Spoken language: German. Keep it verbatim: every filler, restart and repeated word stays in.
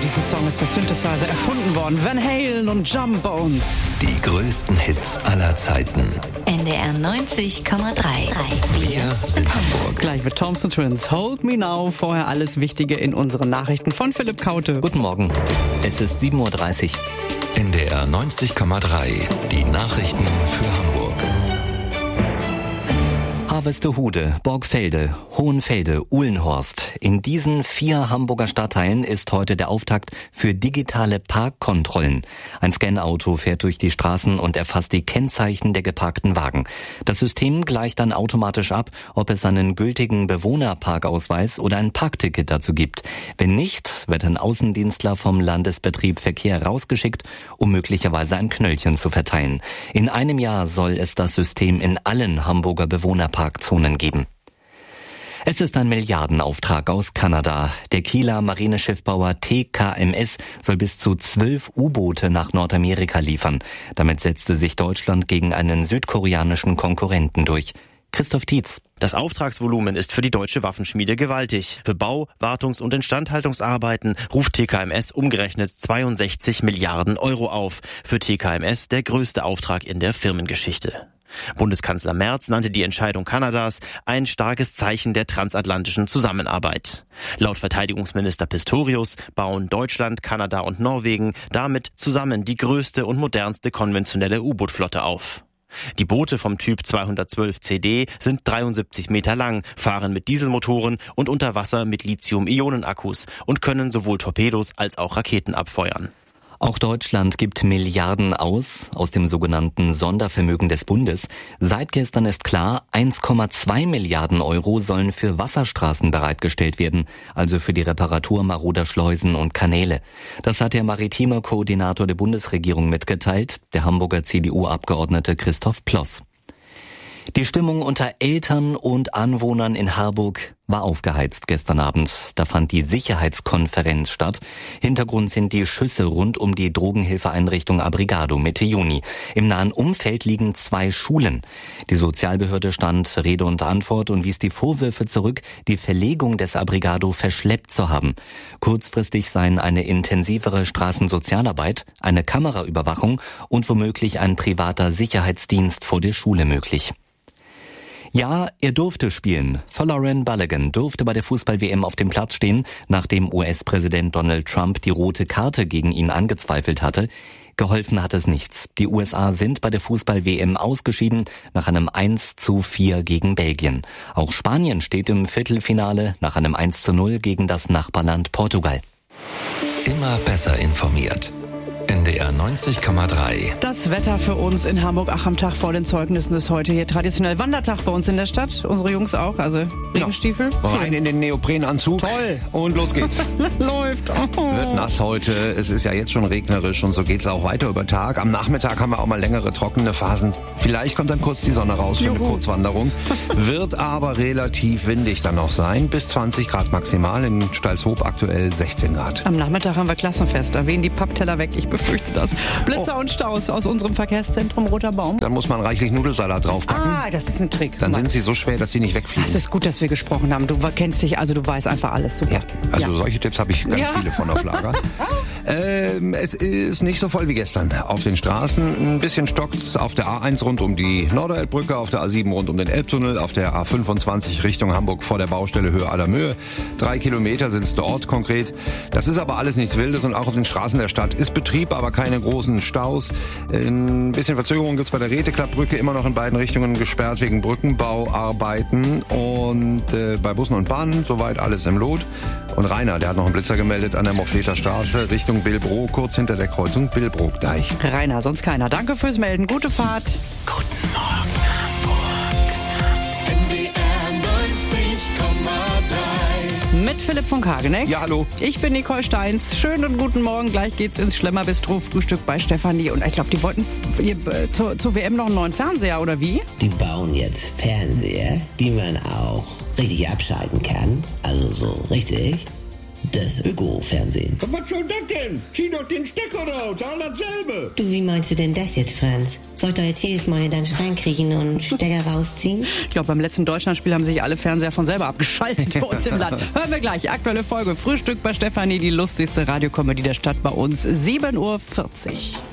diesem Song ist der Synthesizer erfunden worden. Van Halen und Jumbones. Die größten Hits aller Zeiten. N D R neunzig Komma drei. Wir sind Hamburg. Gleich mit Thompson Twins. Hold Me Now. Vorher alles Wichtige in unseren Nachrichten von Philipp Kaute. Guten Morgen. Es ist sieben Uhr dreißig. N D R neunzig Komma drei. Die Nachrichten für Hamburg. Harvestehude, Borgfelde, Hohenfelde, Uhlenhorst. In diesen vier Hamburger Stadtteilen ist heute der Auftakt für digitale Parkkontrollen. Ein Scanauto fährt durch die Straßen und erfasst die Kennzeichen der geparkten Wagen. Das System gleicht dann automatisch ab, ob es einen gültigen Bewohnerparkausweis oder ein Parkticket dazu gibt. Wenn nicht, wird ein Außendienstler vom Landesbetrieb Verkehr rausgeschickt, um möglicherweise ein Knöllchen zu verteilen. In einem Jahr soll es das System in allen Hamburger Bewohnerparkzonen geben. Es ist ein Milliardenauftrag aus Kanada. Der Kieler Marineschiffbauer T K M S soll bis zu zwölf U-Boote nach Nordamerika liefern. Damit setzte sich Deutschland gegen einen südkoreanischen Konkurrenten durch. Christoph Tietz. Das Auftragsvolumen ist für die deutsche Waffenschmiede gewaltig. Für Bau-, Wartungs- und Instandhaltungsarbeiten ruft T K M S umgerechnet zweiundsechzig Milliarden Euro auf. Für T K M S der größte Auftrag in der Firmengeschichte. Bundeskanzler Merz nannte die Entscheidung Kanadas ein starkes Zeichen der transatlantischen Zusammenarbeit. Laut Verteidigungsminister Pistorius bauen Deutschland, Kanada und Norwegen damit zusammen die größte und modernste konventionelle U-Boot-Flotte auf. Die Boote vom Typ zweihundertzwölf C D sind dreiundsiebzig Meter lang, fahren mit Dieselmotoren und unter Wasser mit Lithium-Ionen-Akkus und können sowohl Torpedos als auch Raketen abfeuern. Auch Deutschland gibt Milliarden aus, aus dem sogenannten Sondervermögen des Bundes. Seit gestern ist klar, eins Komma zwei Milliarden Euro sollen für Wasserstraßen bereitgestellt werden, also für die Reparatur maroder Schleusen und Kanäle. Das hat der maritime Koordinator der Bundesregierung mitgeteilt, der Hamburger C D U-Abgeordnete Christoph Ploss. Die Stimmung unter Eltern und Anwohnern in Harburg war aufgeheizt gestern Abend. Da fand die Sicherheitskonferenz statt. Hintergrund sind die Schüsse rund um die Drogenhilfeeinrichtung Abrigado Mitte Juni. Im nahen Umfeld liegen zwei Schulen. Die Sozialbehörde stand Rede und Antwort und wies die Vorwürfe zurück, die Verlegung des Abrigado verschleppt zu haben. Kurzfristig seien eine intensivere Straßensozialarbeit, eine Kameraüberwachung und womöglich ein privater Sicherheitsdienst vor der Schule möglich. Ja, er durfte spielen. Folarin Balogun durfte bei der Fußball-W M auf dem Platz stehen, nachdem U S-Präsident Donald Trump die rote Karte gegen ihn angezweifelt hatte. Geholfen hat es nichts. Die U S A sind bei der Fußball-W M ausgeschieden nach einem eins zu vier gegen Belgien. Auch Spanien steht im Viertelfinale nach einem eins zu null gegen das Nachbarland Portugal. Immer besser informiert. N D R neunzig Komma drei. Das Wetter für uns in Hamburg, ach, am Tag vor den Zeugnissen ist heute hier traditionell Wandertag bei uns in der Stadt. Unsere Jungs auch, also Regenstiefel. Ja. Rein in den Neoprenanzug. Toll. Und los geht's. Läuft. Oh. Wird nass heute. Es ist ja jetzt schon regnerisch und so geht's auch weiter über Tag. Am Nachmittag haben wir auch mal längere trockene Phasen. Vielleicht kommt dann kurz die Sonne raus für Juhu. eine Kurzwanderung. Wird aber relativ windig dann noch sein. Bis zwanzig Grad maximal. In Stalshoop aktuell sechzehn Grad. Am Nachmittag haben wir Klassenfest. Da wehen die Pappteller weg. Ich befürchte das. Blitzer Oh. und Staus aus unserem Verkehrszentrum Roter Baum. Dann muss man reichlich Nudelsalat draufpacken. Ah, das ist ein Trick. Dann sind sie so schwer, dass sie nicht wegfliegen. Es ist gut, dass wir gesprochen haben. Du kennst dich, also du weißt einfach alles. Super. Ja, also Ja. solche Tipps habe ich ganz Ja. viele von auf Lager. ähm, es ist nicht so voll wie gestern auf den Straßen. Ein bisschen stockt's auf der A eins rund um die Norderelbbrücke, auf der A sieben rund um den Elbtunnel, auf der A fünfundzwanzig Richtung Hamburg vor der Baustelle Höhe Allermöhe. Drei Kilometer sind es dort konkret. Das ist aber alles nichts Wildes und auch auf den Straßen der Stadt ist Betrieb, aber keine großen Staus. Ein bisschen Verzögerung gibt's bei der Räteklappbrücke, immer noch in beiden Richtungen gesperrt wegen Brückenbauarbeiten und äh, bei Bussen und Bahnen soweit alles im Lot. Und Rainer, der hat noch einen Blitzer gemeldet an der Mofleter Straße Richtung Billbrook, kurz hinter der Kreuzung Billbrook-Deich. Rainer, sonst keiner. Danke fürs Melden. Gute Fahrt. Guten Morgen, Hamburg. N D R neunzig Komma drei. Mit Philipp von Kageneck. Ja, hallo. Ich bin Nicole Steins. Schönen und guten Morgen. Gleich geht's ins Schlemmerbistro-Frühstück bei Stefanie. Und ich glaube, die wollten f- ihr, äh, zur, zur W M noch einen neuen Fernseher, oder wie? Die bauen jetzt Fernseher, die man auch richtig abschalten kann. Also so richtig. Das Öko-Fernsehen. Was soll das denn? Zieh doch den Stecker raus, all dasselbe. Du, wie meinst du denn das jetzt, Franz? Soll ich doch jetzt jedes Mal in deinen Schrank kriechen und Stecker rausziehen? Ich glaube, beim letzten Deutschlandspiel haben sich alle Fernseher von selber abgeschaltet bei uns im Land. Hören wir gleich. Aktuelle Folge Frühstück bei Stefanie, die lustigste Radiokomödie der Stadt bei uns. sieben Uhr vierzig.